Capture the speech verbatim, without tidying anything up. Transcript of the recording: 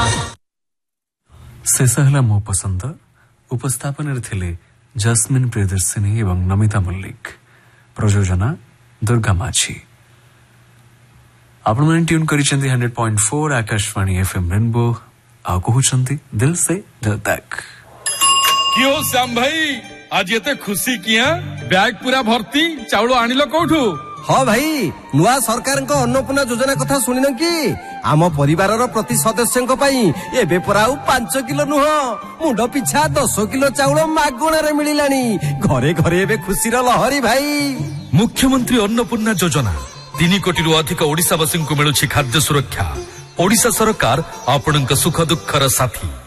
शेष है मो पसंद उपस्थापन थिले जस्मिन प्रियदर्शिनी एवं नमिता मल्लिक प्रयोजना दुर्गा माझी आपण मैंने tune करिसेंती hundred point four Akashvani FM rainbow आ कहउछंती दिल से दिल तक क्यों श्याम भाई आज ये खुशी किया बैग पूरा भर्ती चाउल आनिलो कोठू हाँ भाई नुआ सरकार अन्नपूर्णा योजना कथा शुणिन कि आम परिवार प्रति सदस्य एबे परा पांच किलो नुह मुंड पिछा दस किलो चाउल मागणार मिलानी घरे घरे एबे खुशी लहरी भाई। मुख्यमंत्री अन्नपूर्णा योजना तीन कोटी रु अधिक ओडिशावासी को मिलुछि खाद्य सुरक्षा। ओडिशा सरकार आपणक सुख दुखर साथी।